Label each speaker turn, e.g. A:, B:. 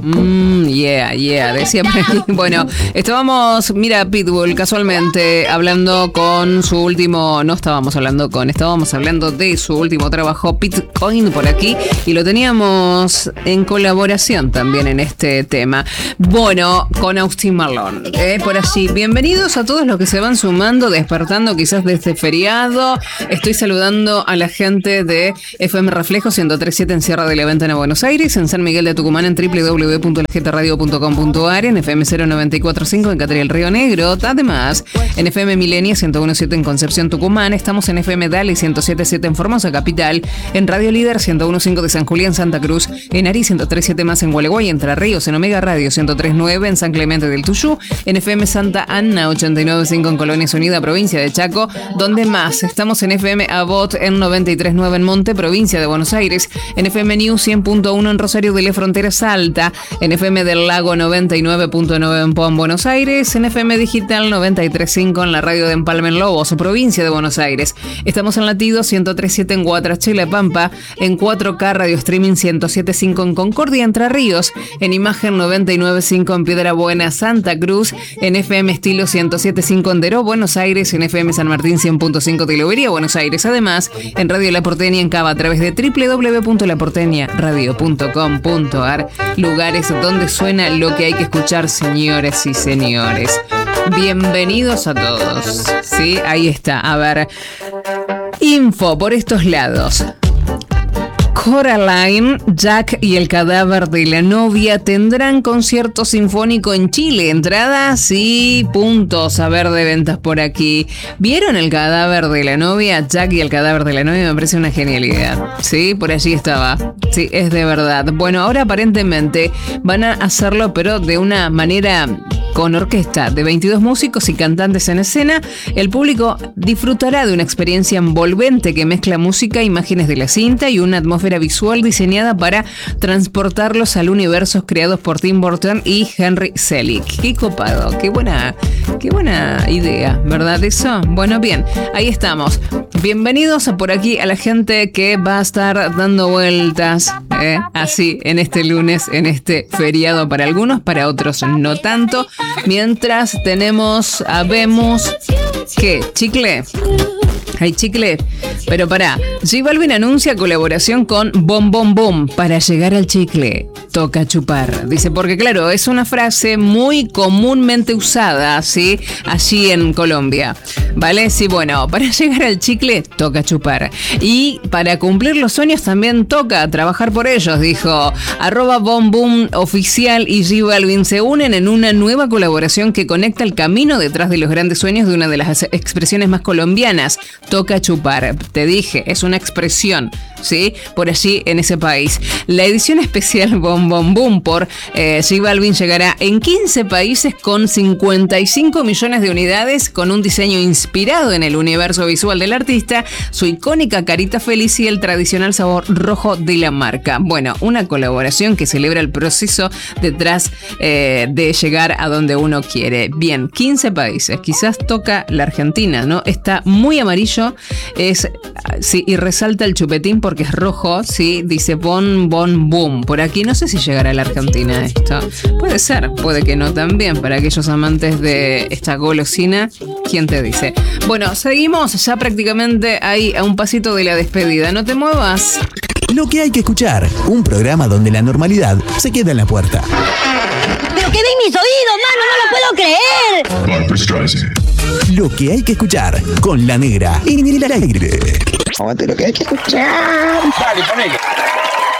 A: Yeah, decía por aquí. Bueno, estábamos, mira, Pitbull, casualmente, hablando con su último, estábamos hablando de su último trabajo, Bitcoin, por aquí, y lo teníamos en colaboración también en este tema. Bueno, con Austin Marlon, por allí. Bienvenidos a todos los que se van sumando, despertando quizás de este feriado. Estoy saludando a la gente de FM Reflejo 103.7 en Sierra de la Ventana, Buenos Aires, en San Miguel de Tucumán, en www.lgtradio.com.ar, en FM 094.5 en Catriel Río Negro, además en FM Milenia 101.7 en Concepción, Tucumán. Estamos en FM Dali 107.7 en Formosa Capital, en Radio Líder 101.5 de San Julián, Santa Cruz, en Ari 103.7 más en Gualeguay, Entre Ríos, en Omega Radio 103.9 en San Clemente del Tuyú, en FM Santa Ana 89.5 en Colonia Unida, provincia de Chaco. Donde más, estamos en FM Abot en 93.9 en Monte, provincia de Buenos Aires, en FM News 100.1 en Rosario de la Frontera Salta, en FM del Lago 99.9 en Puan, Buenos Aires, en FM Digital 93.5 en la radio de Empalme en Lobos, provincia de Buenos Aires. Estamos en Latido 103.7 en Guatraché, La Pampa, en 4K Radio Streaming 107.5 en Concordia, Entre Ríos, en Imagen 99.5 en Piedra Buena, Santa Cruz, en FM Estilo 107.5 en Deró, Buenos Aires, en FM San Martín 100.5 de Lobería, Buenos Aires. Además, en Radio La Porteña en Cava a través de www.laporteñaradio.com.ar, lugares donde suena lo que hay que escuchar, señores y señores. Bienvenidos a todos. Sí, ahí está. A ver, info por estos lados. Coraline, Jack y el cadáver de la novia tendrán concierto sinfónico en Chile. Entradas y puntos a ver de ventas por aquí. ¿Vieron el cadáver de la novia? Jack y el cadáver de la novia me parece una genialidad. Sí, por allí estaba. Sí, es de verdad. Bueno, ahora aparentemente van a hacerlo, pero de una manera con orquesta de 22 músicos y cantantes en escena. El público disfrutará de una experiencia envolvente que mezcla música, imágenes de la cinta y una atmósfera visual diseñada para transportarlos al universo creados por Tim Burton y Henry Selick. Qué copado, qué buena idea, ¿verdad eso? Bueno, bien, ahí estamos. Bienvenidos por aquí a la gente que va a estar dando vueltas, así en este lunes, en este feriado para algunos, para otros no tanto. Mientras habemos ¿qué? ¿Chicle? ¿Hay chicle? Pero pará, J Balvin anuncia colaboración con Bom Bom Boom. Para llegar al chicle, toca chupar. Dice, porque claro, es una frase muy comúnmente usada, ¿sí? Allí en Colombia, ¿vale? Sí, bueno, para llegar al chicle, toca chupar. Y para cumplir los sueños también toca trabajar por ellos, dijo. @BomBoom oficial y J Balvin se unen en una nueva colaboración que conecta el camino detrás de los grandes sueños de una de las expresiones más colombinas. Toca chupar, te dije, es una expresión, ¿sí? Por allí en ese país. La edición especial Bom Bom Boom por J Balvin llegará en 15 países con 55 millones de unidades, con un diseño inspirado en el universo visual del artista, su icónica carita feliz y el tradicional sabor rojo de la marca. Bueno, una colaboración que celebra el proceso detrás de llegar a donde uno quiere. Bien, 15 países, quizás toca la Argentina, ¿no? Está muy amarillo, sí, y resalta el chupetín porque es rojo, sí, dice Bon Bon Boom. Por aquí no sé si llegará a la Argentina esto. Puede ser, puede que no también, para aquellos amantes de esta golosina, ¿quién te dice? Bueno, seguimos ya prácticamente ahí a un pasito de la despedida. No te muevas.
B: Lo que hay que escuchar, un programa donde la normalidad se queda en la puerta.
C: ¡Pero qué ven mis oídos, mano! ¡No lo puedo creer!
B: Lo que hay que escuchar con La Negra en el aire.
C: Aguante lo que hay que escuchar.
D: Dale, ponele.